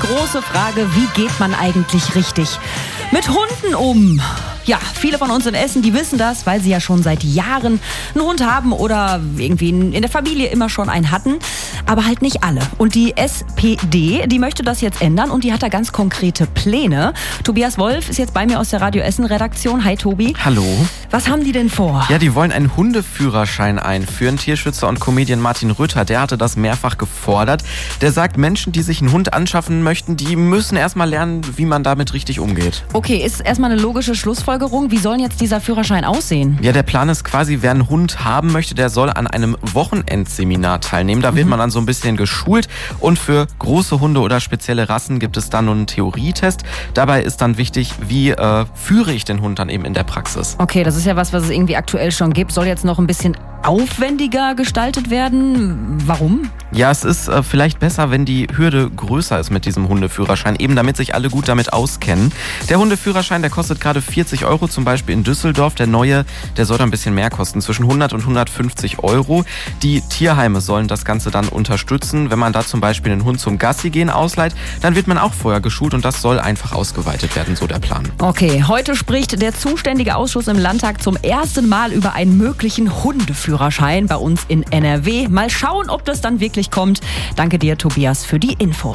große Frage, wie geht man eigentlich richtig mit Hunden um? Ja, viele von uns in Essen, die wissen das, weil sie ja schon seit Jahren einen Hund haben oder irgendwie in der Familie immer schon einen hatten. Aber halt nicht alle. Und die SPD, die möchte das jetzt ändern und die hat da ganz konkrete Pläne. Tobias Wolf ist jetzt bei mir aus der Radio Essen Redaktion. Hi Tobi. Hallo. Was haben die denn vor? Ja, die wollen einen Hundeführerschein einführen. Tierschützer und Comedian Martin Rütter, der hatte das mehrfach gefordert. Der sagt, Menschen, die sich einen Hund anschaffen möchten, die müssen erstmal lernen, wie man damit richtig umgeht. Okay, ist erstmal eine logische Schlussfolgerung. Wie soll denn jetzt dieser Führerschein aussehen? Ja, der Plan ist quasi, wer einen Hund haben möchte, der soll an einem Wochenendseminar teilnehmen. Da wird man dann so ein bisschen geschult und für große Hunde oder spezielle Rassen gibt es dann nur einen Theorietest. Dabei ist dann wichtig, wie führe ich den Hund dann eben in der Praxis. Okay, das ist ja was es irgendwie aktuell schon gibt. Soll jetzt noch ein bisschen aufwendiger gestaltet werden. Warum? Ja, es ist vielleicht besser, wenn die Hürde größer ist mit diesem Hundeführerschein, eben damit sich alle gut damit auskennen. Der Hundeführerschein, der kostet gerade 40 Euro, zum Beispiel in Düsseldorf. Der neue, der soll dann ein bisschen mehr kosten, zwischen 100 und 150 Euro. Die Tierheime sollen das Ganze dann unterstützen. Wenn man da zum Beispiel einen Hund zum Gassi gehen ausleiht, dann wird man auch vorher geschult und das soll einfach ausgeweitet werden, so der Plan. Okay, heute spricht der zuständige Ausschuss im Landtag zum ersten Mal über einen möglichen Hundeführerschein bei uns in NRW. Mal schauen, ob das dann wirklich kommt. Danke dir, Tobias, für die Infos.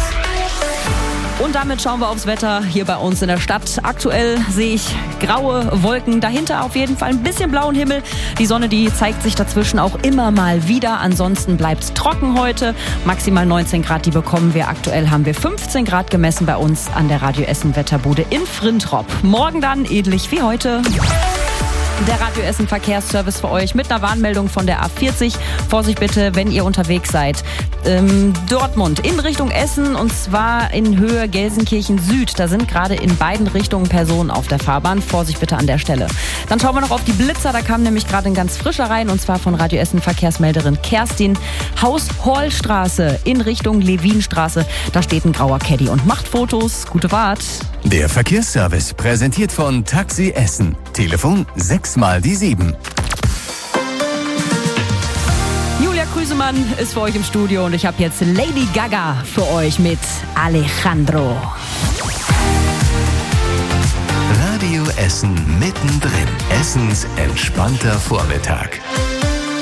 Und damit schauen wir aufs Wetter hier bei uns in der Stadt. Aktuell sehe ich graue Wolken, dahinter auf jeden Fall ein bisschen blauen Himmel. Die Sonne, die zeigt sich dazwischen auch immer mal wieder. Ansonsten bleibt es trocken heute. Maximal 19 Grad, die bekommen wir. Aktuell haben wir 15 Grad gemessen bei uns an der Radio Essen Wetterbude in Frintrop. Morgen dann ähnlich wie heute. Der Radio Essen Verkehrsservice für euch mit einer Warnmeldung von der A40. Vorsicht bitte, wenn ihr unterwegs seid. Dortmund in Richtung Essen und zwar in Höhe Gelsenkirchen Süd. Da sind gerade in beiden Richtungen Personen auf der Fahrbahn. Vorsicht bitte an der Stelle. Dann schauen wir noch auf die Blitzer. Da kam nämlich gerade ein ganz frischer rein und zwar von Radio Essen Verkehrsmelderin Kerstin. Haus-Horl-Straße in Richtung Levinstraße. Da steht ein grauer Caddy und macht Fotos. Gute Fahrt. Der Verkehrsservice präsentiert von Taxi Essen. Telefon 6x7. Julia Krüsemann ist für euch im Studio und ich habe jetzt Lady Gaga für euch mit Alejandro. Radio Essen mittendrin. Essens entspannter Vormittag.